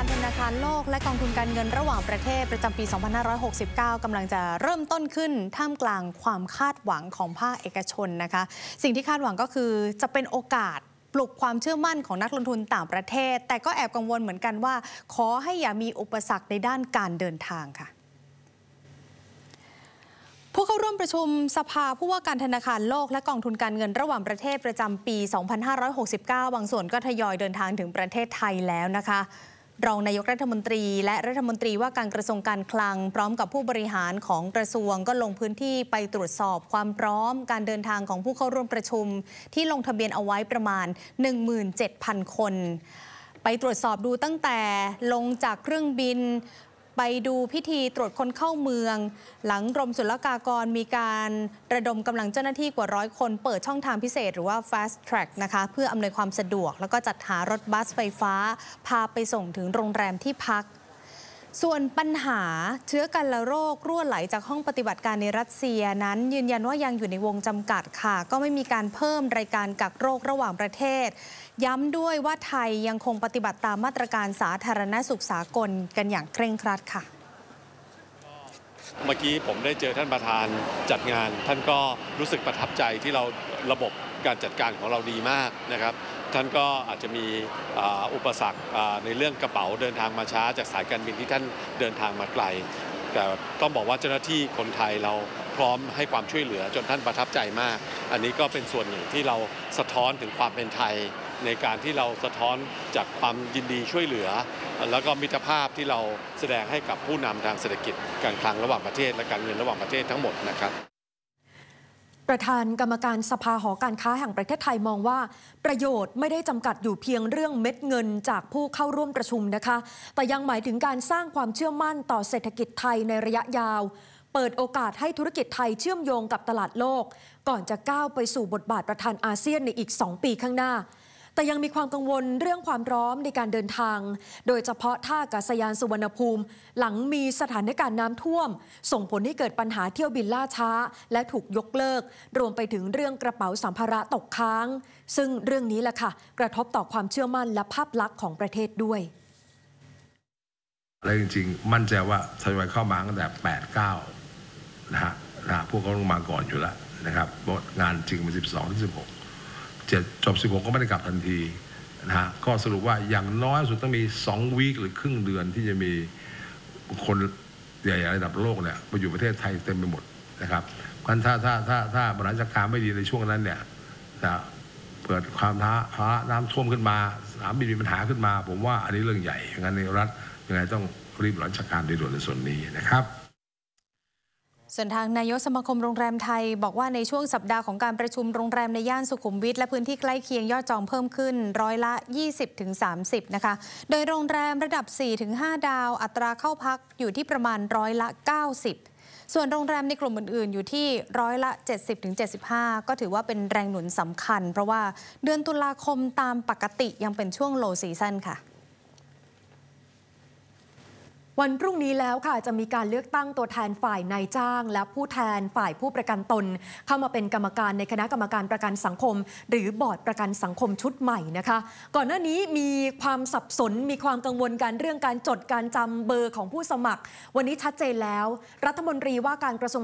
ธนาคารโลกและกองทุนการเงินระหว่างประเทศประจำปี 2569 กำลังจะเริ่มต้นขึ้นท่ามกลางความคาดหวังของภาคเอกชนนะคะสิ่งที่คาดหวังก็คือจะเป็นโอกาสปลุกความเชื่อมั่นของนักลงทุนต่างประเทศแต่ก็แอบกังวลเหมือนกันว่าขอให้อย่ามีอุปสรรคในด้านการเดินทางค่ะผู้เข้าร่วมประชุมสภาผู้ว่าการธนาคารโลกและกองทุนการเงินระหว่างประเทศประจำปี 2569 บางส่วนก็ทยอยเดินทางถึงประเทศไทยแล้วนะคะรองนายกรัฐมนตรีและรัฐมนตรีว่าการกระทรวงการคลังพร้อมกับผู้บริหารของกระทรวงก็ลงพื้นที่ไปตรวจสอบความพร้อมการเดินทางของผู้เข้าร่วมประชุมที่ลงทะเบียนเอาไว้ประมาณ 17,000 คนไปตรวจสอบดูตั้งแต่ลงจากเครื่องบินไปดูพิธีตรวจคนเข้าเมืองหลังกรมศุลกากรมีการระดมกำลังเจ้าหน้าที่กว่า100 คนเปิดช่องทางพิเศษหรือว่า Fast Track นะคะเพื่ออำนวยความสะดวกแล้วก็จัดหารถบัสไฟฟ้าพาไปส่งถึงโรงแรมที่พักส่วนปัญหาเชื้อกันโรครั่วไหลจากห้องปฏิบัติการในรัสเซียนั้นยืนยันว่ายังอยู่ในวงจำกัดค่ะก็ไม่มีการเพิ่มรายการกักโรคระหว่างประเทศย้ำด้วยว่าไทยยังคงปฏิบัติตามมาตรการสาธารณสุขสากลกันอย่างเคร่งครัดค่ะเมื่อกี้ผมได้เจอท่านประธานจัดงานท่านก็รู้สึกประทับใจที่เราระบบการจัดการของเราดีมากนะครับท่านก็อาจจะมีอุปสรรคในเรื่องกระเป๋าเดินทางมาช้าจากสายการบินที่ท่านเดินทางมาไกลแต่ต้องบอกว่าเจ้าหน้าที่คนไทยเราพร้อมให้ความช่วยเหลือจนท่านประทับใจมากอันนี้ก็เป็นส่วนหนึ่งที่เราสะท้อนถึงความเป็นไทยในการที่เราสะท้อนจากความยินดีช่วยเหลือแล้วก็มิตรภาพที่เราแสดงให้กับผู้นำทางเศรษฐกิจการคลังระหว่างประเทศและการเงินระหว่างประเทศทั้งหมดนะครับประธานกรรมการสภาหอการค้าแห่งประเทศไทยมองว่าประโยชน์ไม่ได้จำกัดอยู่เพียงเรื่องเม็ดเงินจากผู้เข้าร่วมประชุมนะคะแต่ยังหมายถึงการสร้างความเชื่อมั่นต่อเศรษฐกิจไทยในระยะยาวเปิดโอกาสให้ธุรกิจไทยเชื่อมโยงกับตลาดโลกก่อนจะก้าวไปสู่บทบาทประธานอาเซียนในอีก2 ปีข้างหน้าแต่ยังมีความกังวลเรื่องความพร้อมในการเดินทางโดยเฉพาะท่าอากาศยานสุวรรณภูมิหลังมีสถานการณ์น้ำท่วมส่งผลให้เกิดปัญหาเที่ยวบินล่าช้าและถูกยกเลิกรวมไปถึงเรื่องกระเป๋าสัมภาระตกค้างซึ่งเรื่องนี้แหละค่ะกระทบต่อความเชื่อมั่นและภาพลักษณ์ของประเทศด้วยและจริงๆมั่นใจว่าทยอยเข้ามาตั้งแต่8-9นะฮะพวกเขาลงมาก่อนอยู่แล้วนะครับงานจริงมัน12-16จบ16ก็ไม่ได้กลับทันทีนะฮะก็สรุปว่าอย่างน้อยสุดต้องมี2 วีคหรือครึ่งเดือนที่จะมีคนใหญ่ๆระดับโลกเนี่ยมาอยู่ประเทศไทยเต็มไปหมดนะครับเพราะฉะนั้นถ้าบริหารจัดการไม่ดีในช่วงนั้นเนี่ยนะเกิดความน้ำท่วมขึ้นมาสนามบินมีปัญหาขึ้นมาผมว่าอันนี้เรื่องใหญ่งั้นในรัฐยังไงต้องรีบบริหารจัดการโดยด่วนในส่วนนี้นะครับส่วนทางนายกสมาคมโรงแรมไทยบอกว่าในช่วงสัปดาห์ของการประชุมโรงแรมในย่านสุขุมวิทและพื้นที่ใกล้เคียงยอดจองเพิ่มขึ้น20-30%นะคะโดยโรงแรมระดับ 4-5 ดาวอัตราเข้าพักอยู่ที่ประมาณ90%ส่วนโรงแรมในกลุ่มอื่นๆอยู่ที่70-75%ก็ถือว่าเป็นแรงหนุนสำคัญเพราะว่าเดือนตุลาคมตามปกติยังเป็นช่วง low season ค่ะวันพรุ่งนี้แล้วค่ะจะมีการเลือกตั้งตัวแทนฝ่ายนายจ้างและผู้แทนฝ่ายผู้ประกันตนเข้ามาเป็นกรรมการในคณะกรรมการประกันสังคมหรือบอร์ดประกันสังคมชุดใหม่นะคะก่อนหน้านี้มีความสับสนมีความกังวลกันเรื่องการจดการจำเบอร์ของผู้สมัครวันนี้ชัดเจนแล้วรัฐมนตรีว่าการกระทรวง